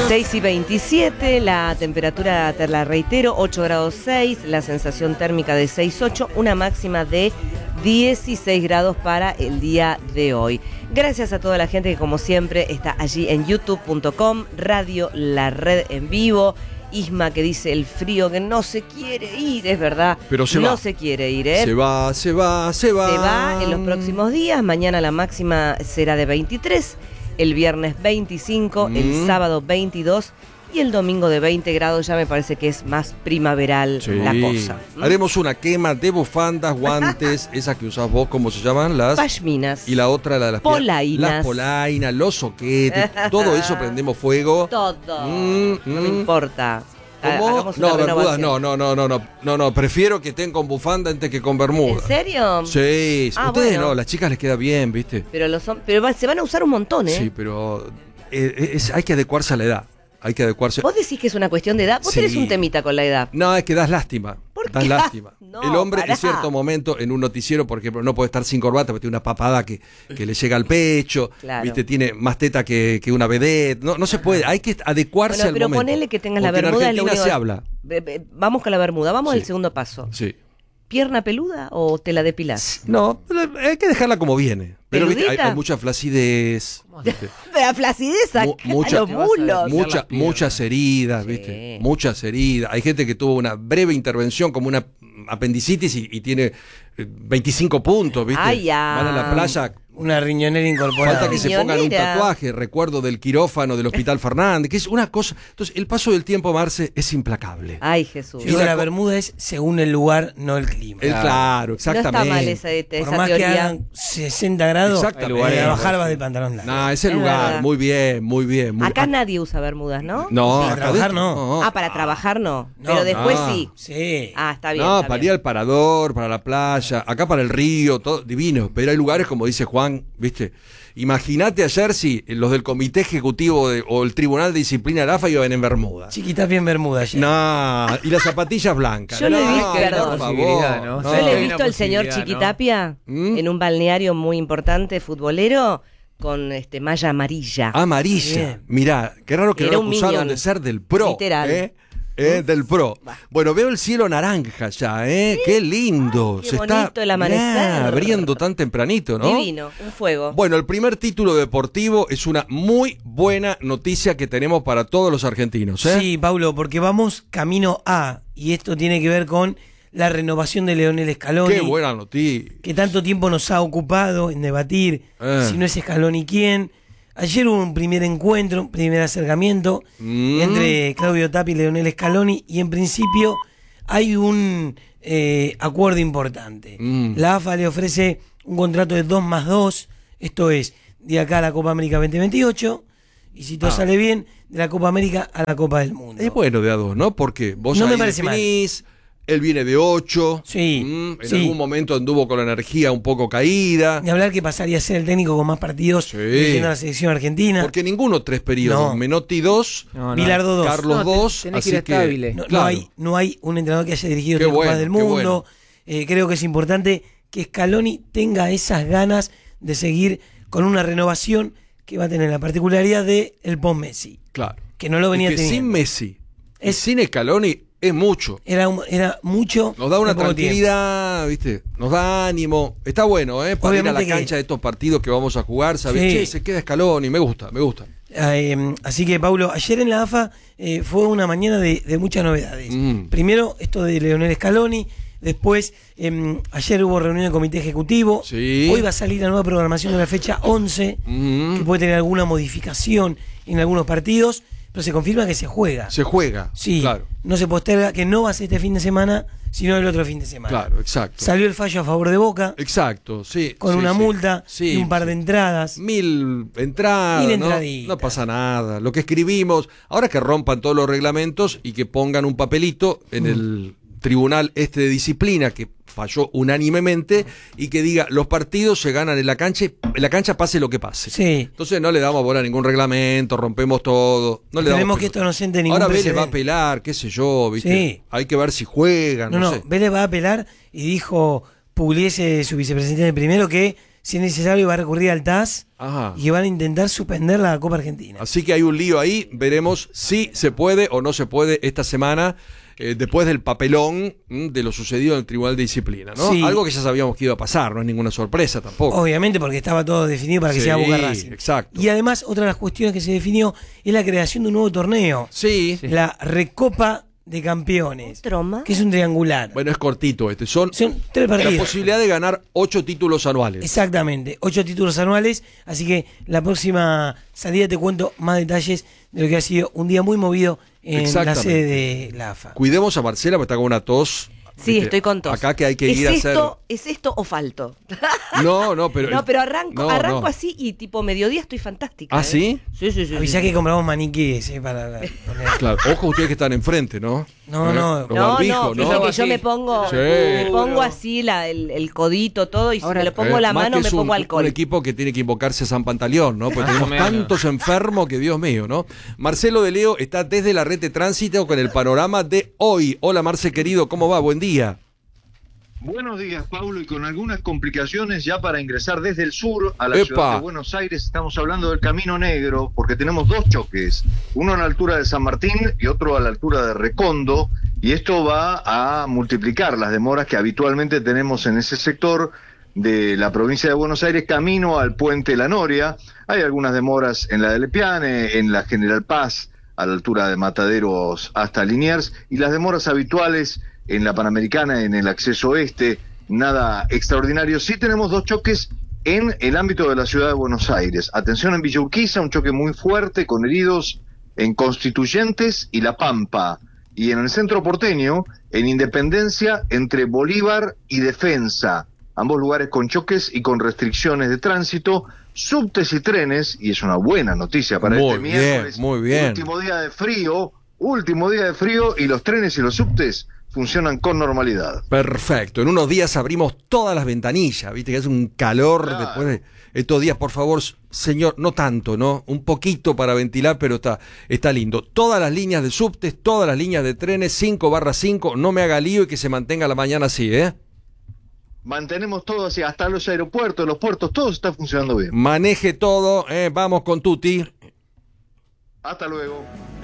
6:27, la temperatura, te la reitero, 8 grados 6, la sensación térmica de 6,8, una máxima de 16 grados para el día de hoy. Gracias a toda la gente que como siempre está allí en youtube.com, Radio La Red en vivo. Isma que dice el frío que no se quiere ir, es verdad. Pero no se quiere ir, ¿eh? Se va. Se va en los próximos días. Mañana la máxima será de 23, el viernes 25, el sábado 22 y el domingo de 20 grados. Ya me parece que es más primaveral la cosa. Haremos una quema de bufandas, guantes, esas que usás vos, ¿cómo se llaman? Las pashminas. Y la otra, la de las polainas. Las polainas, los soquetes, todo eso prendemos fuego. Todo. No me importa. ¿Cómo? No, bermudas, no, prefiero que estén con bufanda antes que con bermudas. ¿En serio? Sí, ustedes bueno. no, las chicas les queda bien, ¿viste? Pero se van a usar un montón, ¿eh? Sí, pero hay que adecuarse a la edad. Hay que adecuarse. ¿Vos decís que es una cuestión de edad? ¿Vos tenés un temita con la edad? No, es que das lástima. ¿Por das qué? lástima. No, el hombre pará. en cierto momento, en un noticiero, por ejemplo, no puede estar sin corbata porque tiene una papada que le llega al pecho, claro. ¿viste? Tiene más teta que una vedette. No se puede, hay que adecuarse al momento. Pero ponele que tengas la porque bermuda. en Argentina se habla. Vamos con la bermuda, vamos Sí. al segundo paso. Sí. ¿Pierna peluda o te la depilás? No, hay que dejarla como viene. Pero ¿viste? Hay ¿Peludita? mucha flacidez. ¿viste? La flacidez acá, los mulos. Muchas heridas, Sí. ¿viste? Muchas heridas. Hay gente que tuvo una breve intervención como una apendicitis y tiene 25 puntos, ¿viste? Ay, ya. Van a la playa. Una riñonera incorporada. Falta que se pongan un Riñonera. tatuaje, recuerdo del quirófano del Hospital Fernández, que es una cosa. Entonces, el paso del tiempo, Marce, es implacable. Ay, Jesús. Yo la bermuda es según el lugar, no el clima. Claro, No exactamente. está mal esa Por más que teoría. hagan 60 grados, Exactamente. a bajar vas de pantalón largo. No, ese Es lugar, verdad. muy bien, muy bien. Acá nadie usa bermudas, ¿no? No, Para acá trabajar adentro, no. Para trabajar no. No, Pero después no. sí. Sí. Ah, está bien. No, está para bien. ir al parador, para la playa, acá para el río, todo divino. Pero hay lugares, como dice Juan, ¿viste? Imagínate ayer si los del comité ejecutivo o el tribunal de disciplina de la AFA iban en bermuda. Chiquita bien bermuda ya. No, y las zapatillas blancas. Yo le No, vi, por perdón. favor. ¿no? Yo le he Hay visto una al señor posibilidad, Chiquitapia en un balneario muy importante, futbolero, con malla amarilla. Amarilla. Bien. Mirá, qué raro que Era no lo un acusaron minion. de ser del pro. Literal. Del pro. Bueno, veo el cielo naranja ya, Qué lindo. Ay, qué bonito el amanecer. Mirá, abriendo tan tempranito, ¿no? Divino, un fuego. Bueno, el primer título deportivo es una muy buena noticia que tenemos para todos los argentinos, Sí, Paulo, porque vamos camino a, y esto tiene que ver con la renovación de Leonel Scaloni. Qué buena noticia. Que tanto tiempo nos ha ocupado en debatir si no es Scaloni quién. Ayer hubo un primer encuentro, un primer acercamiento entre Claudio Tapia y Leonel Scaloni, y en principio hay un acuerdo importante. La AFA le ofrece un contrato de 2+2, esto es, de acá a la Copa América 2028, y si todo sale bien, de la Copa América a la Copa del Mundo. Es bueno de a dos, ¿no? Porque vos No ahí me parece definís, él viene de 8. Sí, En sí. algún momento anduvo con la energía un poco caída. De hablar que pasaría a ser el técnico con más partidos Sí. dirigiendo a la selección argentina. Porque ninguno 3 periodos. No. Menotti 2, Bilardo 2. Carlos 2. Tenés que Así ir estable. No, claro. no hay un entrenador que haya dirigido Qué tres Copas bueno, del qué Mundo. Creo que es importante que Scaloni tenga esas ganas de seguir con una renovación que va a tener la particularidad de el post-Messi. Claro. Que no lo venía Y que teniendo. sin Messi y sin Scaloni es mucho. Era mucho. Nos da una en poco tiempo. tranquilidad, ¿viste? Nos da ánimo. Está bueno, Para ir a la Obviamente que- cancha de estos partidos que vamos a jugar, ¿sabes? Sí. Che, se queda Scaloni, me gusta. Así que, Paulo, ayer en la AFA fue una mañana de muchas novedades. Primero, esto de Leonel Scaloni. Después, ayer hubo reunión del comité ejecutivo. Sí. Hoy va a salir la nueva programación de la fecha 11, que puede tener alguna modificación en algunos partidos, pero se confirma que se juega. Se juega. Sí, Claro. no se posterga, que no va a ser este fin de semana, sino el otro fin de semana. Claro, exacto. Salió el fallo a favor de Boca, Exacto, sí. con sí, una sí. multa Sí, y un par de entradas. 1000 entradas, 1000 ¿no? entraditas. No pasa nada. Lo que escribimos, ahora que rompan todos los reglamentos y que pongan un papelito en el tribunal de disciplina que falló unánimemente y que diga los partidos se ganan en la cancha pase lo que pase. Sí. Entonces no le damos bola a ningún reglamento, rompemos todo. No le Esperemos damos que esto no siente ningún Ahora Vélez va a precedente. apelar, qué sé yo, ¿viste? Sí. Hay que ver si juegan, no sé. Vélez va a apelar y dijo Pugliese, su vicepresidente primero, que si es necesario, va a recurrir al TAS Ajá. y van a intentar suspender la Copa Argentina. Así que hay un lío ahí, veremos si se puede o no se puede esta semana, después del papelón de lo sucedido en el Tribunal de Disciplina, ¿no? Sí. Algo que ya sabíamos que iba a pasar, no es ninguna sorpresa tampoco. Obviamente, porque estaba todo definido para que se haga Boca Racing. Exacto. Y además, otra de las cuestiones que se definió es la creación de un nuevo torneo. Sí. La Recopa de Campeones. Troma. Que es un triangular. Bueno, es cortito este. Son 3 partidos. la posibilidad de ganar 8 títulos anuales. Exactamente, 8 títulos anuales, así que la próxima salida te cuento más detalles de lo que ha sido un día muy movido en la sede de la AFA. Cuidemos a Marcela porque está con una tos. Sí, ¿viste? estoy con tos. Acá que hay que ir a hacer... ¿Es esto o falto? No, pero... No, pero arranco no. así y tipo mediodía estoy fantástica. ¿Ah, sí? Sí. Avisá que compramos maniquíes para poner. Claro, ojo ustedes que están enfrente, ¿no? No. Los barbijos, ¿no? Porque yo me pongo, Sí. así el codito, todo, y si me lo pongo la más mano que me es pongo un alcohol. equipo que tiene que invocarse a San Pantaleón, ¿no? Porque tenemos tantos enfermos que Dios mío, ¿no? Marcelo de Leo está desde la red de tránsito con el panorama de hoy. Hola, Marce querido, ¿cómo va? Buen día. Buenos días, Paulo, y con algunas complicaciones ya para ingresar desde el sur a la ¡Epa! ciudad de Buenos Aires. Estamos hablando del Camino Negro, porque tenemos 2 choques, uno a la altura de San Martín y otro a la altura de Recondo, y esto va a multiplicar las demoras que habitualmente tenemos en ese sector de la provincia de Buenos Aires, camino al puente La Noria. Hay algunas demoras en la de Lepiane, en la General Paz, a la altura de Mataderos hasta Liniers, y las demoras habituales en la Panamericana, en el acceso este, nada extraordinario. Sí tenemos 2 choques en el ámbito de la ciudad de Buenos Aires. Atención en Villa Urquiza, un choque muy fuerte con heridos en Constituyentes y La Pampa. Y en el centro porteño, en Independencia, entre Bolívar y Defensa. Ambos lugares con choques y con restricciones de tránsito, subtes y trenes, y es una buena noticia para este miércoles. Muy bien. Último día de frío, y los trenes y los subtes funcionan con normalidad. Perfecto. En unos días abrimos todas las ventanillas, viste que hace un calor después de estos días, por favor, señor, no tanto, ¿no? Un poquito para ventilar, pero está lindo. Todas las líneas de subtes, todas las líneas de trenes, 5/5, no me haga lío y que se mantenga la mañana así, ¿eh? Mantenemos todo así, hasta los aeropuertos, los puertos, todo está funcionando bien. Maneje todo, vamos con Tuti. Hasta luego.